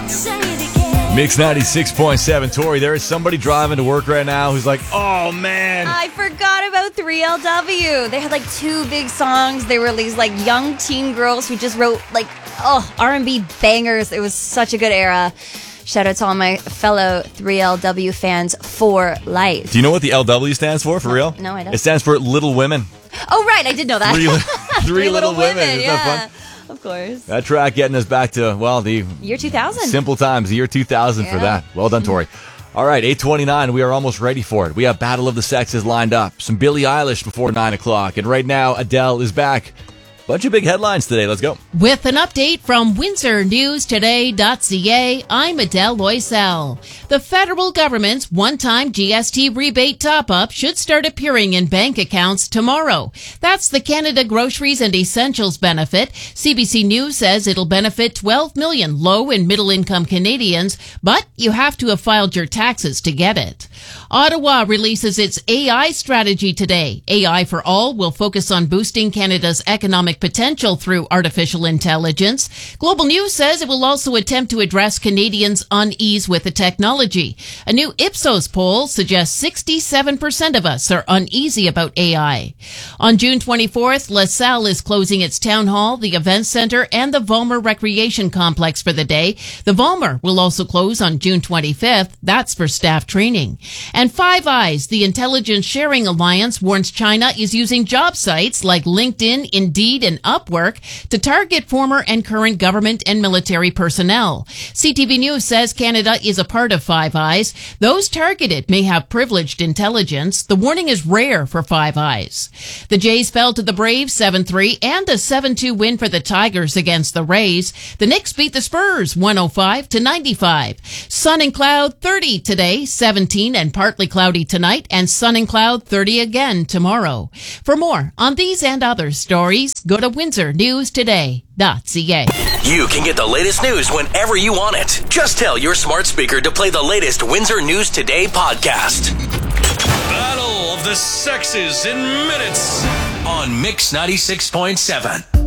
Mix 96.7. Tori, there is somebody driving to work right now who's like, oh, man. I forgot about 3LW. They had like two big songs. They were these like young teen girls who just wrote like, R&B bangers. It was such a good era. Shout out to all my fellow 3LW fans for life. Do you know what the LW stands for real? No, I don't. It stands for Little Women. Oh, right. I did know that. Three little women. Isn't yeah. that fun? Of course. That track getting us back to, the year 2000. Simple times, the year 2000 for that. Well done, Tori. All right, 8:29. We are almost ready for it. We have Battle of the Sexes lined up. Some Billie Eilish before 9 o'clock. And right now, Adele is back. Bunch of big headlines today. Let's go. With an update from WindsorNewsToday.ca, I'm Adele Loisel. The federal government's one-time GST rebate top-up should start appearing in bank accounts tomorrow. That's the Canada Groceries and Essentials benefit. CBC News says it'll benefit 12 million low and middle-income Canadians, but you have to have filed your taxes to get it. Ottawa releases its AI strategy today. AI for All will focus on boosting Canada's economic potential through artificial intelligence. Global News says it will also attempt to address Canadians' unease with the technology. A new Ipsos poll suggests 67% of us are uneasy about AI. On June 24th, LaSalle is closing its town hall, the event center, and the Vollmer Recreation Complex for the day. The Vollmer will also close on June 25th. That's for staff training. And Five Eyes, the intelligence sharing alliance, warns China is using job sites like LinkedIn, Indeed, and Upwork to target former and current government and military personnel. CTV News says Canada is a part of Five Eyes. Those targeted may have privileged intelligence. The warning is rare for Five Eyes. The Jays fell to the Braves 7-3 and a 7-2 win for the Tigers against the Rays. The Knicks beat the Spurs 105-95. Sun and cloud 30 today, 17 and partly cloudy tonight, and sun and cloud 30 again tomorrow. For more on these and other stories, go to WindsorNewsToday.ca. You can get the latest news whenever you want it. Just tell your smart speaker to play the latest Windsor News Today podcast. Battle of the Sexes in minutes On Mix 96.7.